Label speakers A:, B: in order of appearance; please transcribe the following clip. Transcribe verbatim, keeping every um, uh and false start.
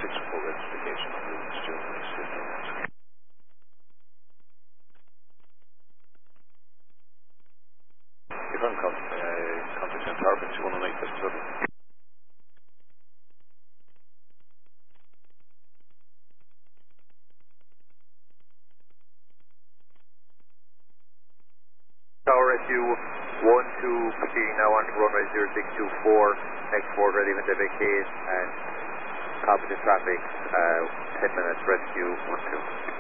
A: six four identification on the student system. You're on con- uh, contact center Tarpon two one eight seven.
B: Tower S U one two proceeding now on to runway zero six two four, next board ready when they vacate, and copy the traffic, uh, ten minutes rescue one two.